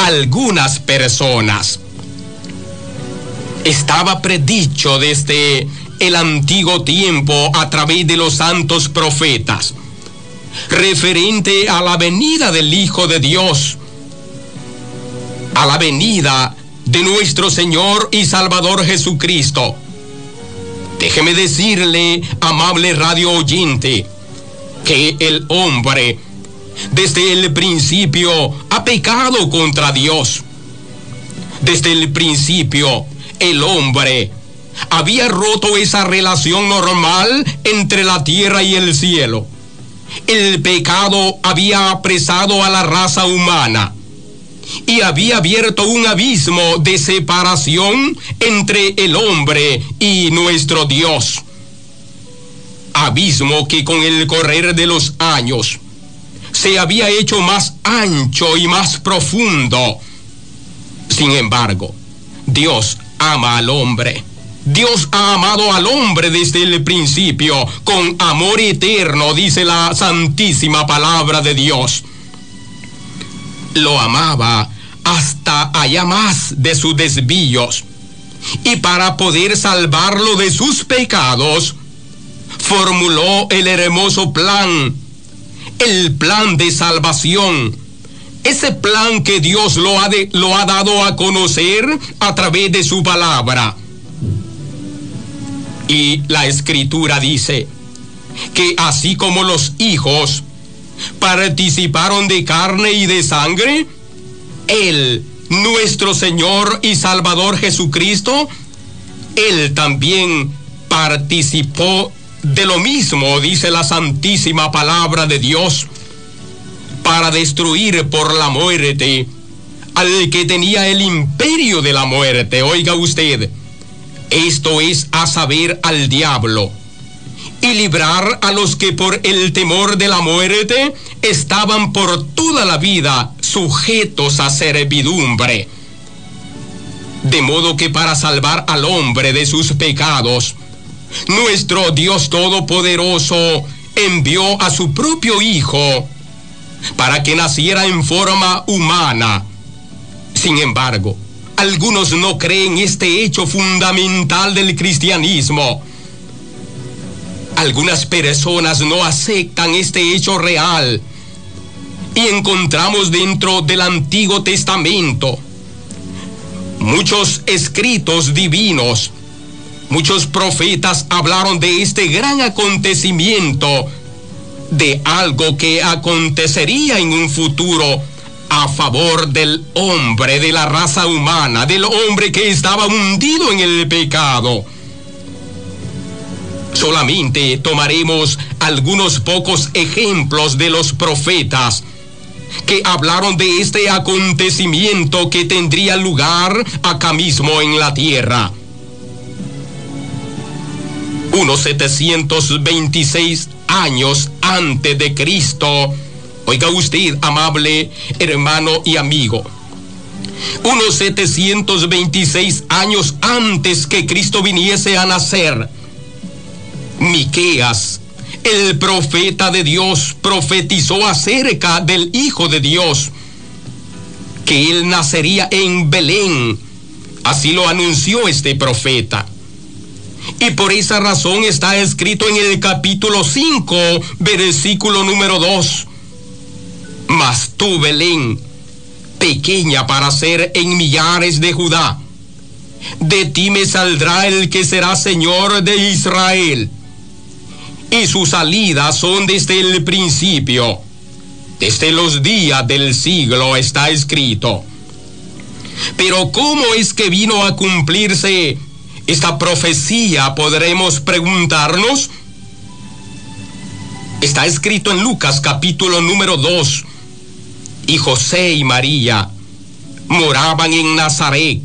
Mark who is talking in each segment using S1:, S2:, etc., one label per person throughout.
S1: algunas personas. Estaba predicho desde el antiguo tiempo a través de los santos profetas, referente a la venida del Hijo de Dios, a la venida de nuestro Señor y Salvador Jesucristo. Déjeme decirle, amable radio oyente, que el hombre desde el principio ha pecado contra Dios. Desde el principio el hombre había roto esa relación normal entre la tierra y el cielo. El pecado había apresado a la raza humana y había abierto un abismo de separación entre el hombre y nuestro Dios. Abismo que con el correr de los años se había hecho más ancho y más profundo. Sin embargo, Dios ama al hombre. Dios ha amado al hombre desde el principio con amor eterno, dice la santísima palabra de Dios. Lo amaba hasta allá más de sus desvíos, y para poder salvarlo de sus pecados, formuló el hermoso plan, el plan de salvación. Ese plan que Dios lo ha dado a conocer a través de su palabra. Y la Escritura dice que así como los hijos participaron de carne y de sangre, Él, nuestro Señor y Salvador Jesucristo, Él también participó de lo mismo, dice la santísima palabra de Dios, para destruir por la muerte al que tenía el imperio de la muerte. Oiga usted, esto es a saber, al diablo, y librar a los que por el temor de la muerte estaban por toda la vida sujetos a servidumbre. De modo que para salvar al hombre de sus pecados, nuestro Dios Todopoderoso envió a su propio Hijo para que naciera en forma humana. Sin embargo, algunos no creen este hecho fundamental del cristianismo. Algunas personas no aceptan este hecho real, y encontramos dentro del Antiguo Testamento muchos escritos divinos. Muchos profetas hablaron de este gran acontecimiento, de algo que acontecería en un futuro a favor del hombre, de la raza humana, del hombre que estaba hundido en el pecado. Solamente tomaremos algunos pocos ejemplos de los profetas que hablaron de este acontecimiento que tendría lugar acá mismo en la tierra. Unos 726 años antes de Cristo, oiga usted, amable hermano y amigo, unos 726 años antes que Cristo viniese a nacer, Miqueas, el profeta de Dios, profetizó acerca del Hijo de Dios, que él nacería en Belén. Así lo anunció este profeta. Y por esa razón está escrito en el capítulo 5, versículo número 2. Mas tú, Belén, pequeña para ser en millares de Judá, de ti me saldrá el que será Señor de Israel. Y sus salidas son desde el principio, desde los días del siglo, está escrito. Pero ¿cómo es que vino a cumplirse esta profecía? Podremos preguntarnos. Está escrito en Lucas capítulo número 2. Y José y María moraban en Nazaret.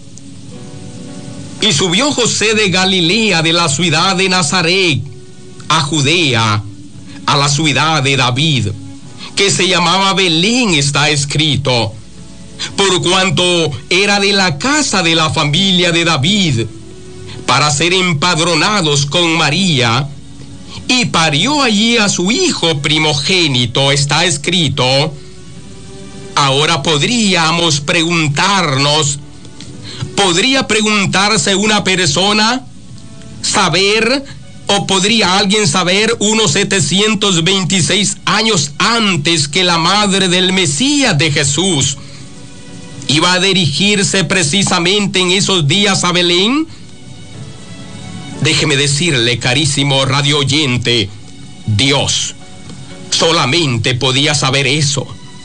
S1: Y subió José de Galilea, de la ciudad de Nazaret, a Judea, a la ciudad de David, que se llamaba Belén, está escrito, por cuanto era de la casa de la familia de David, para ser empadronados con María, y parió allí a su hijo primogénito, está escrito, Ahora podríamos preguntarnos, ¿podría preguntarse una persona saber, o podría alguien saber unos 726 años antes que la madre del Mesías de Jesús iba a dirigirse precisamente en esos días a Belén? Déjeme decirle, carísimo radio oyente, Dios solamente podía saber eso.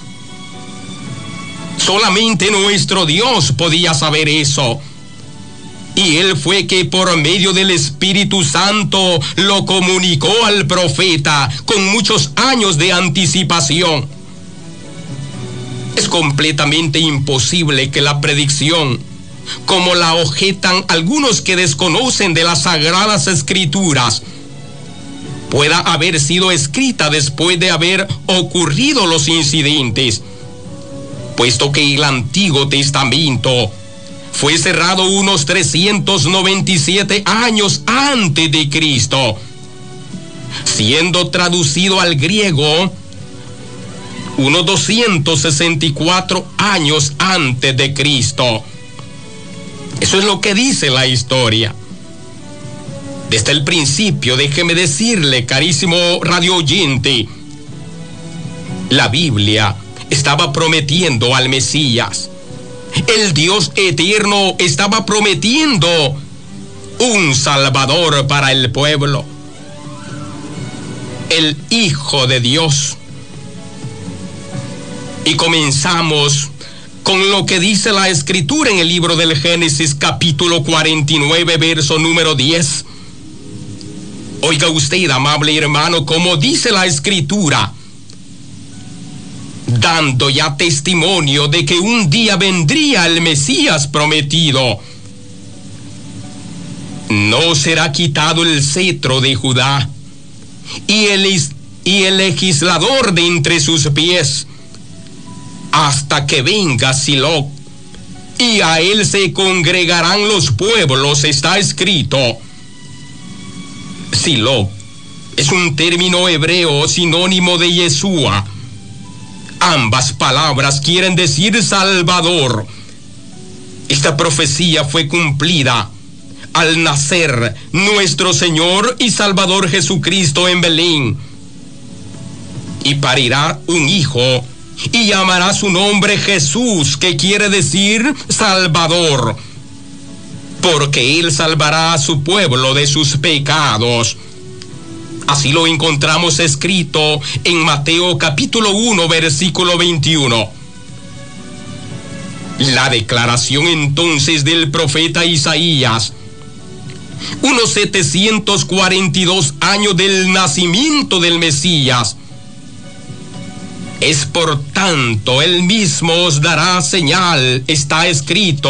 S1: Solamente nuestro Dios podía saber eso. Y Él fue que por medio del Espíritu Santo lo comunicó al profeta con muchos años de anticipación. Es completamente imposible que la predicción, como la objetan algunos que desconocen de las Sagradas Escrituras, pueda haber sido escrita después de haber ocurrido los incidentes, puesto que el Antiguo Testamento fue cerrado unos 397 años antes de Cristo, siendo traducido al griego unos 264 años antes de Cristo. Eso es lo que dice la historia. Desde el principio, déjeme decirle, carísimo radio oyente, la Biblia estaba prometiendo al Mesías. El Dios eterno estaba prometiendo un Salvador para el pueblo, el Hijo de Dios. Y comenzamos con lo que dice la Escritura en el libro del Génesis, capítulo 49, verso número 10. Oiga usted, amable hermano, como dice la Escritura, dando ya testimonio de que un día vendría el Mesías prometido. No será quitado el cetro de Judá y el legislador de entre sus pies, hasta que venga Silo, y a él se congregarán los pueblos. Está escrito. Silo es un término hebreo sinónimo de Yeshua. Ambas palabras quieren decir Salvador. Esta profecía fue cumplida al nacer nuestro Señor y Salvador Jesucristo en Belén. Y parirá un hijo, y llamará su nombre Jesús, que quiere decir Salvador, porque Él salvará a su pueblo de sus pecados. Así lo encontramos escrito en Mateo capítulo 1, versículo 21. La declaración entonces del profeta Isaías, unos 742 años del nacimiento del Mesías, es por tanto, Él mismo os dará señal, está escrito,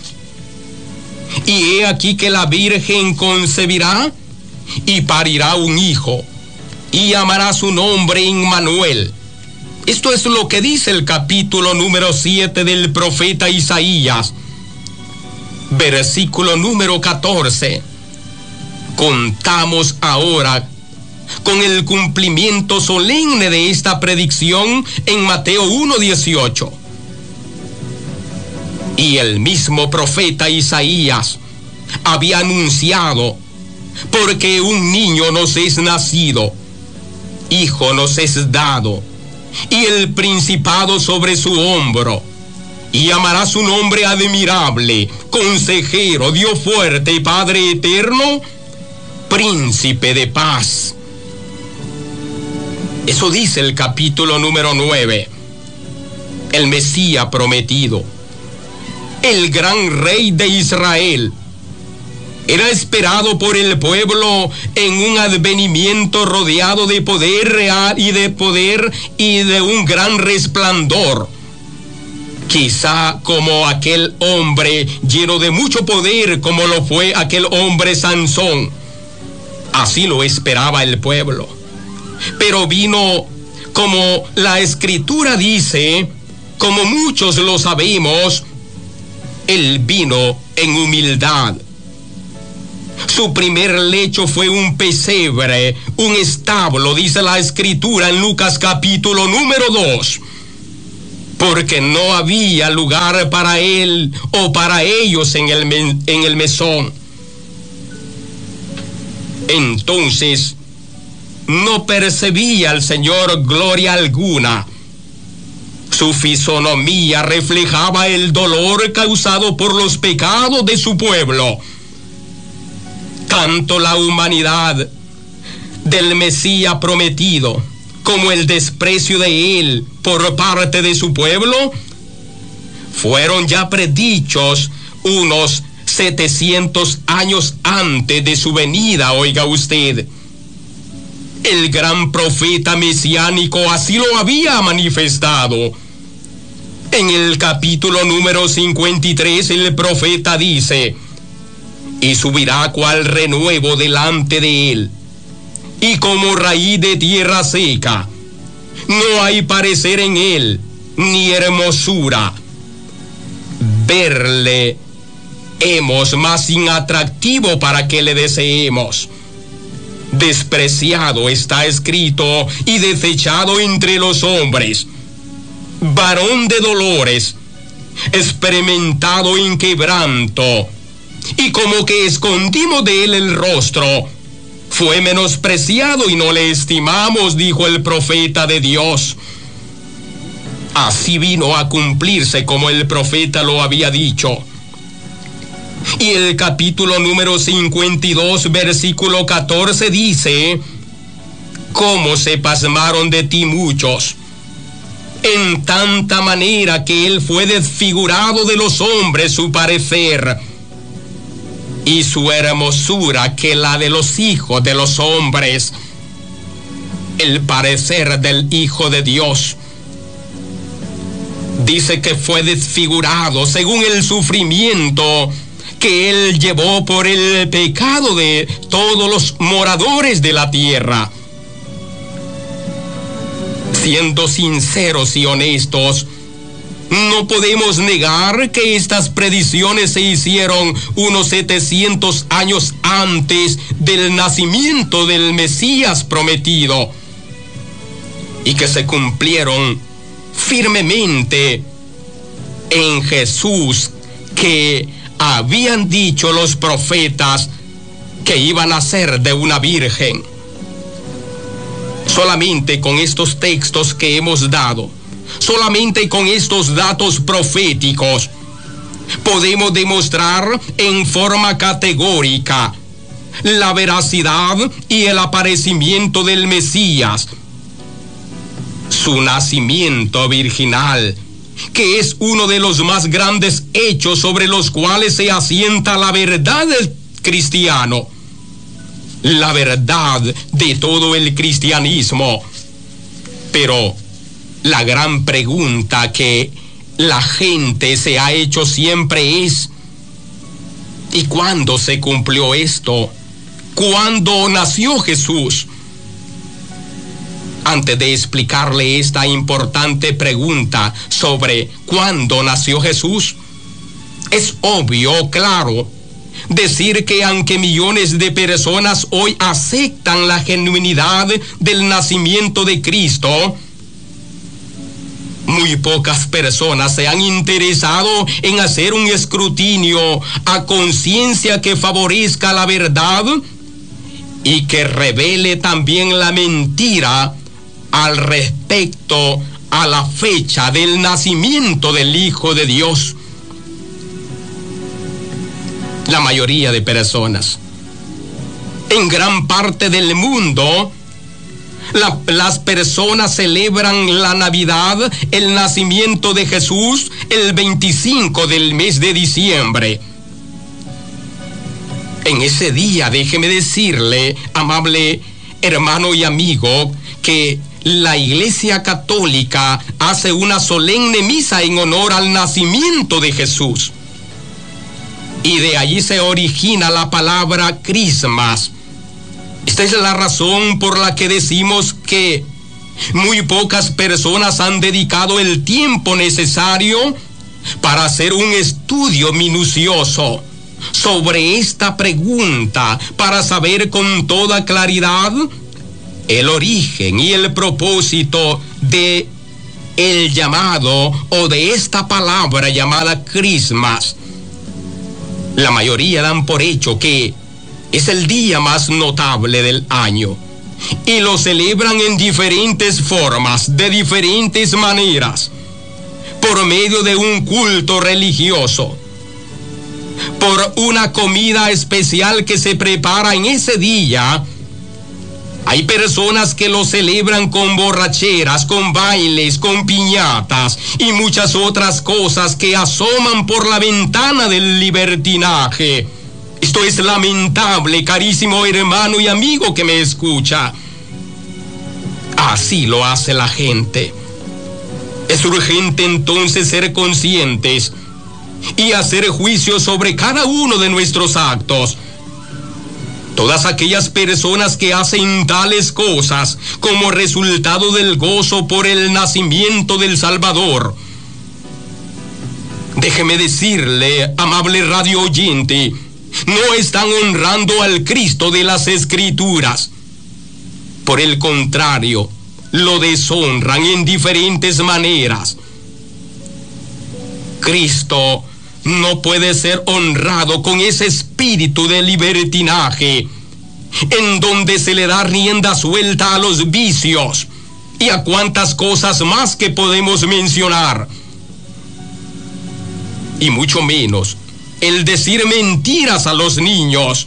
S1: y he aquí que la Virgen concebirá y parirá un hijo, y llamará su nombre Emmanuel. Esto es lo que dice el capítulo número 7 del profeta Isaías, versículo número 14. Contamos ahora con el cumplimiento solemne de esta predicción en Mateo 1:18. Y el mismo profeta Isaías había anunciado: porque un niño nos es nacido, hijo nos es dado, y el principado sobre su hombro, y llamará su nombre admirable, consejero, Dios fuerte y Padre eterno, príncipe de paz. Eso dice el capítulo número 9. El Mesías prometido, el gran rey de Israel, era esperado por el pueblo en un advenimiento rodeado de poder real y de un gran resplandor. Quizá como aquel hombre lleno de mucho poder, como lo fue aquel hombre Sansón. Así lo esperaba el pueblo. Pero vino, como la Escritura dice, como muchos lo sabemos, Él vino en humildad. Su primer lecho fue un pesebre, un establo, dice la Escritura en Lucas capítulo número 2. porque no había lugar para él o para ellos en el mesón. Entonces no percibía el Señor gloria alguna. Su fisonomía reflejaba el dolor causado por los pecados de su pueblo. Tanto la humanidad del Mesías prometido como el desprecio de él por parte de su pueblo fueron ya predichos unos 700 años antes de su venida. Oiga usted, el gran profeta mesiánico así lo había manifestado. En el capítulo número 53 el profeta dice: y subirá cual renuevo delante de él, y como raíz de tierra seca, no hay parecer en él, ni hermosura. Verle hemos más inatractivo para que le deseemos. Despreciado está escrito y desechado entre los hombres, varón de dolores, experimentado en quebranto, y como que escondimos de él el rostro. Fue menospreciado y no le estimamos, dijo el profeta de Dios. Así vino a cumplirse como el profeta lo había dicho. Y el capítulo número 52, versículo 14 dice: cómo se pasmaron de ti muchos, en tanta manera que él fue desfigurado de los hombres su parecer, y su hermosura que la de los hijos de los hombres. El parecer del Hijo de Dios dice que fue desfigurado según el sufrimiento que él llevó por el pecado de todos los moradores de la tierra. Siendo sinceros y honestos, no podemos negar que estas predicciones se hicieron unos 700 años antes del nacimiento del Mesías prometido, y que se cumplieron firmemente en Jesús, que habían dicho los profetas que iban a ser de una virgen. Solamente con estos textos que hemos dado, solamente con estos datos proféticos, podemos demostrar en forma categórica la veracidad y el aparecimiento del Mesías, su nacimiento virginal, que es uno de los más grandes hechos sobre los cuales se asienta la verdad del cristiano, la verdad de todo el cristianismo. Pero la gran pregunta que la gente se ha hecho siempre es: ¿y cuándo se cumplió esto? ¿Cuándo nació Jesús? Antes de explicarle esta importante pregunta sobre cuándo nació Jesús, es obvio, claro, decir que aunque millones de personas hoy aceptan la genuinidad del nacimiento de Cristo, muy pocas personas se han interesado en hacer un escrutinio a conciencia que favorezca la verdad y que revele también la mentira al respecto a la fecha del nacimiento del Hijo de Dios. La mayoría de personas en gran parte del mundo, las personas celebran la Navidad, el nacimiento de Jesús, el 25 del mes de diciembre. En ese día, déjeme decirle, amable hermano y amigo, que la Iglesia Católica hace una solemne misa en honor al nacimiento de Jesús. Y de allí se origina la palabra Christmas. Esta es la razón por la que decimos que muy pocas personas han dedicado el tiempo necesario para hacer un estudio minucioso sobre esta pregunta, para saber con toda claridad el origen y el propósito de el llamado o de esta palabra llamada Christmas. La mayoría dan por hecho que es el día más notable del año y lo celebran en diferentes formas, de diferentes maneras, por medio de un culto religioso, por una comida especial que se prepara en ese día. Hay personas que lo celebran con borracheras, con bailes, con piñatas y muchas otras cosas que asoman por la ventana del libertinaje. Esto es lamentable, carísimo hermano y amigo que me escucha. Así lo hace la gente. Es urgente entonces ser conscientes y hacer juicio sobre cada uno de nuestros actos. Todas aquellas personas que hacen tales cosas como resultado del gozo por el nacimiento del Salvador. Déjeme decirle, amable radio oyente, no están honrando al Cristo de las Escrituras. Por el contrario, lo deshonran en diferentes maneras. Cristo no puede ser honrado con ese espíritu de libertinaje, en donde se le da rienda suelta a los vicios y a cuantas cosas más que podemos mencionar. Y mucho menos el decir mentiras a los niños.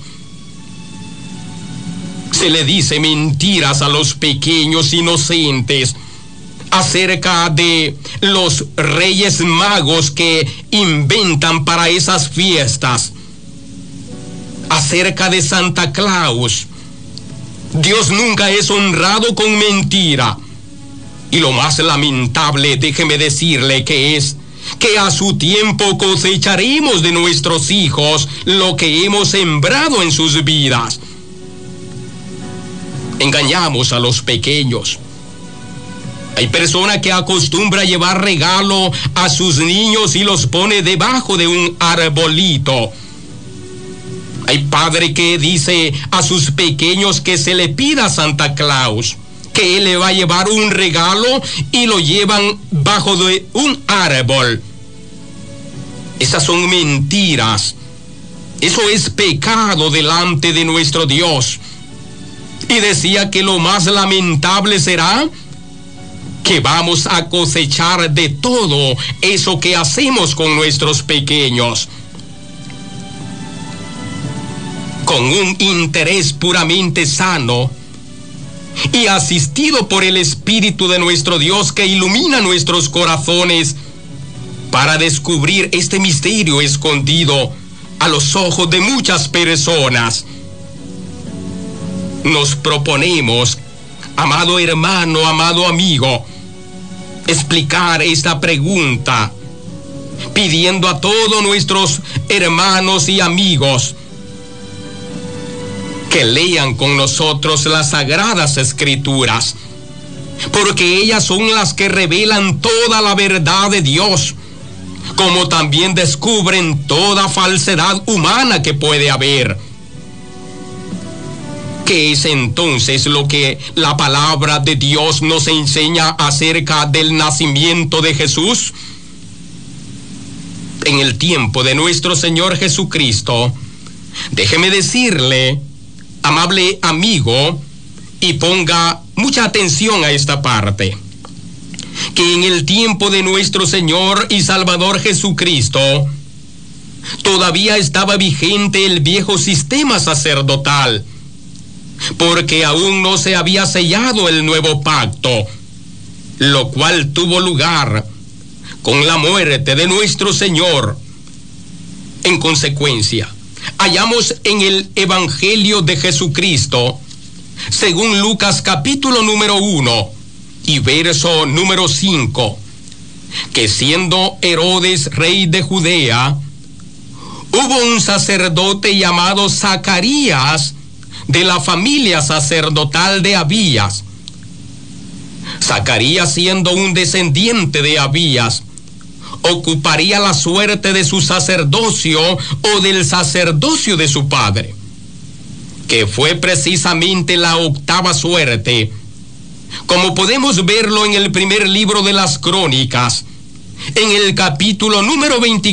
S1: Se le dice mentiras a los pequeños inocentes acerca de los reyes magos que inventan para esas fiestas, acerca de Santa Claus. Dios nunca es honrado con mentira. Y lo más lamentable, déjeme decirle, que es que a su tiempo cosecharemos de nuestros hijos lo que hemos sembrado en sus vidas. Engañamos a los pequeños. Hay personas que acostumbra llevar regalo a sus niños y los pone debajo de un arbolito. Hay padre que dice a sus pequeños que se le pida a Santa Claus, que él le va a llevar un regalo y lo llevan bajo de un árbol. Esas son mentiras. Eso es pecado delante de nuestro Dios. Y decía que lo más lamentable será que vamos a cosechar de todo eso que hacemos con nuestros pequeños, con un interés puramente sano y asistido por el Espíritu de nuestro Dios que ilumina nuestros corazones para descubrir este misterio escondido a los ojos de muchas personas. Nos proponemos, amado hermano, amado amigo, explicar esta pregunta, pidiendo a todos nuestros hermanos y amigos que lean con nosotros las Sagradas Escrituras, porque ellas son las que revelan toda la verdad de Dios, como también descubren toda falsedad humana que puede haber. ¿Qué es entonces lo que la palabra de Dios nos enseña acerca del nacimiento de Jesús? En el tiempo de nuestro Señor Jesucristo, déjeme decirle, amable amigo, y ponga mucha atención a esta parte, que en el tiempo de nuestro Señor y Salvador Jesucristo, todavía estaba vigente el viejo sistema sacerdotal, porque aún no se había sellado el nuevo pacto, lo cual tuvo lugar con la muerte de nuestro Señor. En consecuencia, hallamos en el Evangelio de Jesucristo, según Lucas capítulo número 1 y verso número 5, que siendo Herodes rey de Judea, hubo un sacerdote llamado Zacarías, de la familia sacerdotal de Abías. Zacarías, siendo un descendiente de Abías, ocuparía la suerte de su sacerdocio o del sacerdocio de su padre, que fue precisamente la octava suerte, como podemos verlo en el primer libro de las Crónicas, en el capítulo número 24.